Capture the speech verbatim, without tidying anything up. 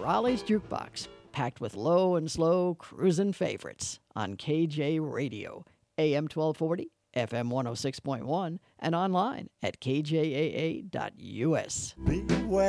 Raleigh's Jukebox, packed with low and slow cruisin' favorites on K J Radio, A M twelve forty, F M one oh six point one, and online at K J A A dot U S. Beware.